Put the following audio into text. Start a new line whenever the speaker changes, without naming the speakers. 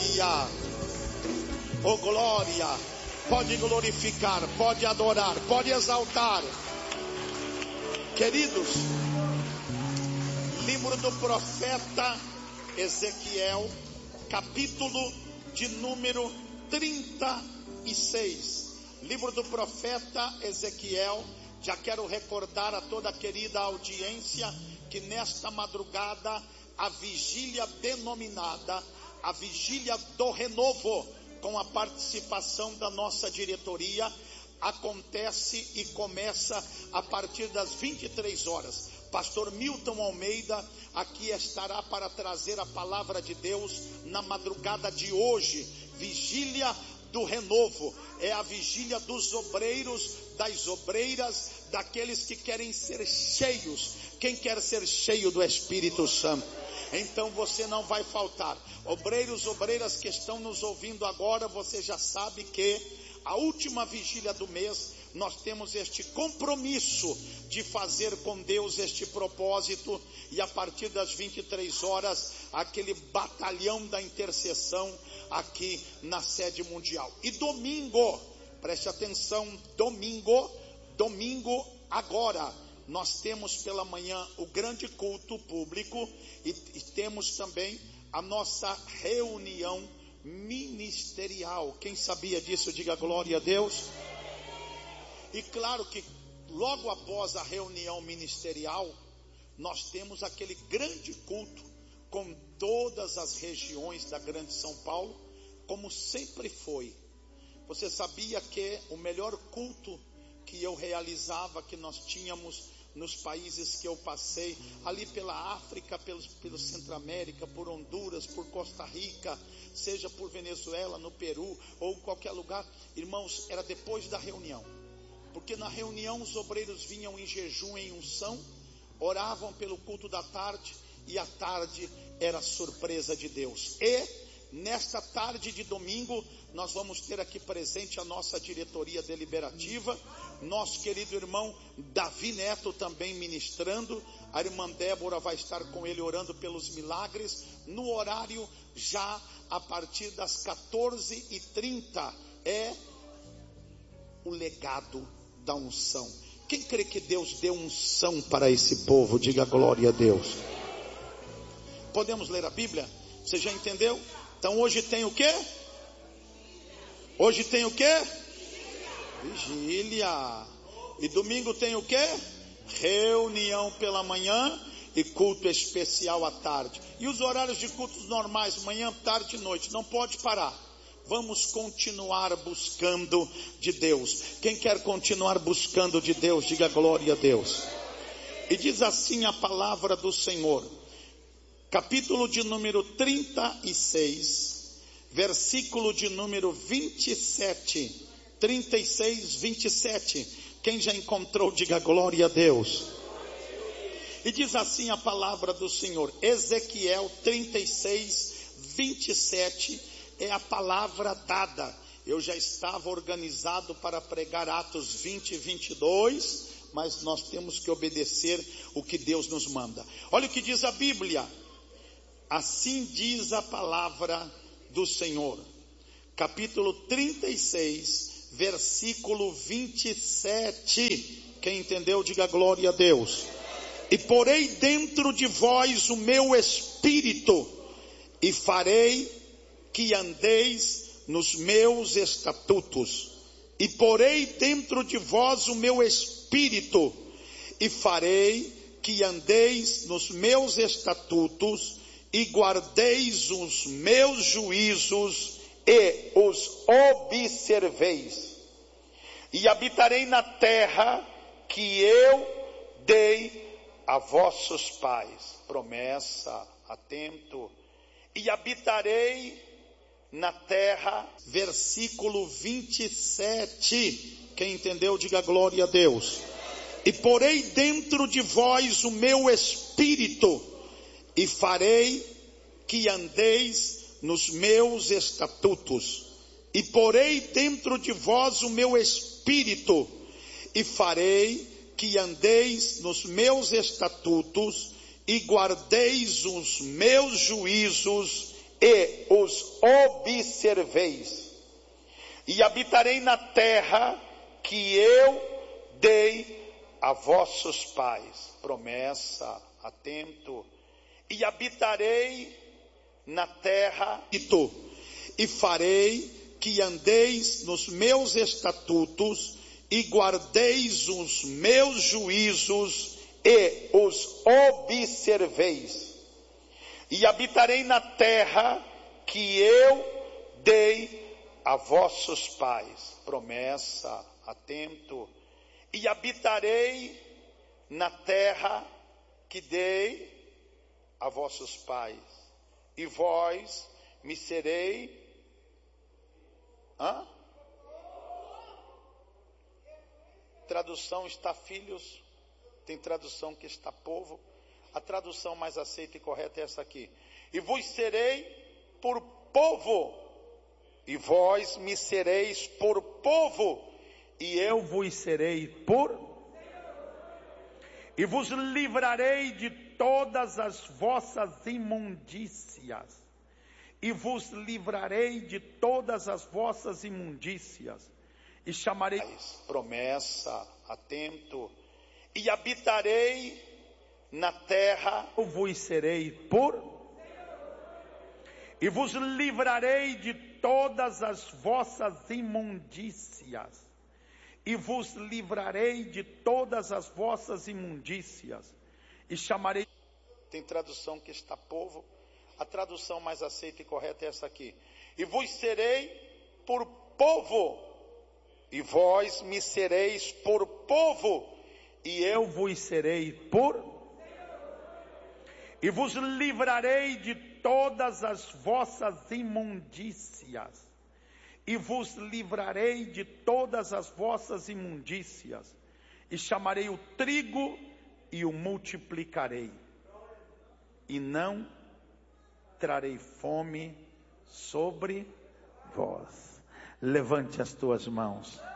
glória. Oh glória. Pode glorificar, pode adorar, pode exaltar. Queridos, livro do profeta Ezequiel, capítulo de número 36. Livro do profeta Ezequiel. Já quero recordar a toda a querida audiência que nesta madrugada a vigília denominada a vigília do renovo, com a participação da nossa diretoria, acontece e começa a partir das 23 horas. Pastor Milton Almeida aqui estará para trazer a palavra de Deus na madrugada de hoje. Vigília do renovo, é a vigília dos obreiros, das obreiras, daqueles que querem ser cheios. Quem quer ser cheio do Espírito Santo? Então você não vai faltar. Obreiros, obreiras que estão nos ouvindo agora, você já sabe que a última vigília do mês, nós temos este compromisso de fazer com Deus este propósito, e a partir das 23 horas, aquele batalhão da intercessão aqui na sede mundial. E domingo, preste atenção, domingo agora, nós temos pela manhã o grande culto público e temos também a nossa reunião ministerial. Quem sabia disso, diga glória a Deus. E claro que logo após a reunião ministerial, nós temos aquele grande culto com todas as regiões da grande São Paulo, como sempre foi. Você sabia que o melhor culto que eu realizava, que nós tínhamos nos países que eu passei, ali pela África, pelo Centro-América, por Honduras, por Costa Rica, seja por Venezuela, no Peru ou em qualquer lugar, irmãos, era depois da reunião. Porque na reunião os obreiros vinham em jejum, em unção, oravam pelo culto da tarde, e à tarde era surpresa de Deus. E nesta tarde de domingo, nós vamos ter aqui presente a nossa diretoria deliberativa, nosso querido irmão Davi Neto também ministrando, a irmã Débora vai estar com ele orando pelos milagres, no horário já a partir das 14h30, é o legado da unção. Quem crê que Deus deu unção para esse povo, diga glória a Deus. Podemos ler a Bíblia? Você já entendeu? Então hoje tem o quê? Hoje tem o quê? Vigília. E domingo tem o quê? Reunião pela manhã e culto especial à tarde. E os horários de cultos normais, manhã, tarde e noite, não pode parar. Vamos continuar buscando de Deus. Quem quer continuar buscando de Deus, diga glória a Deus. E diz assim a palavra do Senhor, capítulo de número 36, versículo de número 27, 36, 27. Quem já encontrou, diga glória a Deus. E diz assim a palavra do Senhor, Ezequiel 36, 27, é a palavra dada. Eu já estava organizado para pregar Atos 20 e 22, mas nós temos que obedecer o que Deus nos manda. Olha o que diz a Bíblia. Assim diz a palavra do Senhor, capítulo 36, versículo 27. Quem entendeu, diga glória a Deus. E porei dentro de vós o meu espírito, e farei que andeis nos meus estatutos. E porei dentro de vós o meu espírito, e farei que andeis nos meus estatutos, e guardeis os meus juízos, e os observeis. E habitarei na terra que eu dei a vossos pais. Promessa, atento. E habitarei na terra, versículo 27. Quem entendeu, diga glória a Deus. E porei dentro de vós o meu espírito, e farei que andeis nos meus estatutos. E porei dentro de vós o meu espírito, e farei que andeis nos meus estatutos, e guardeis os meus juízos, e os observeis, e habitarei na terra que eu dei a vossos pais. Promessa, atento. E habitarei na terra e farei que andeis nos meus estatutos e guardeis os meus juízos e os observeis. E habitarei na terra que eu dei a vossos pais. Promessa, atento. E habitarei na terra que dei a vossos pais. E vós me serei... Tradução está filhos, tem tradução que está povo. A tradução mais aceita e correta é essa aqui. E vos serei por povo, e vós me sereis por povo, e eu vos serei por... E vos livrarei de todas as vossas imundícias, e vos livrarei de todas as vossas imundícias, e chamarei... Promessa, atento. E habitarei na terra, eu vos serei por... E vos livrarei de todas as vossas imundícias, e vos livrarei de todas as vossas imundícias, e chamarei... Tem tradução que está povo. A tradução mais aceita e correta é essa aqui. E vos serei por povo, e vós me sereis por povo, e eu vos serei por... E vos livrarei de todas as vossas imundícias, e vos livrarei de todas as vossas imundícias, e chamarei o trigo e o multiplicarei, e não trarei fome sobre vós. Levante as tuas mãos.